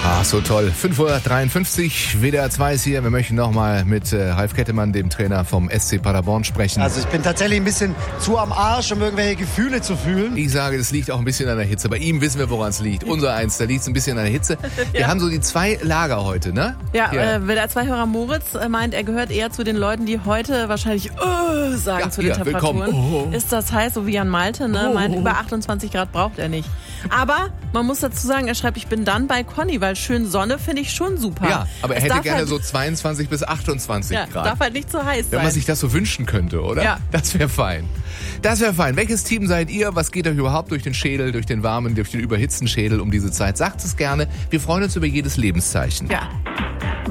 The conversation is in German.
Ach, so toll. 5:53 Uhr, WDR 2 ist hier. Wir möchten nochmal mit Ralf Kettemann, dem Trainer vom SC Paderborn, sprechen. Also ich bin tatsächlich ein bisschen zu am Arsch, um irgendwelche Gefühle zu fühlen. Ich sage, das liegt auch ein bisschen an der Hitze. Bei ihm wissen wir, woran es liegt. Unser Eins, da liegt es ein bisschen an der Hitze. Wir haben so die zwei Lager heute, ne? Ja, WDR 2-Hörer Moritz meint, er gehört eher zu den Leuten, die heute wahrscheinlich sagen zu den Temperaturen. Willkommen. Ist das heiß, so wie Jan Malte, ne? Meint, über 28 Grad braucht er nicht. Aber man muss dazu sagen, er schreibt, ich bin dann bei Conny, weil schön Sonne finde ich schon super. Ja, aber er hätte gerne so 22 bis 28 Grad. Darf halt nicht zu heiß sein. Wenn man sich das so wünschen könnte, oder? Ja. Das wäre fein. Das wäre fein. Welches Team seid ihr? Was geht euch überhaupt durch den Schädel, durch den warmen, durch den überhitzten Schädel um diese Zeit? Sagt es gerne. Wir freuen uns über jedes Lebenszeichen. Ja.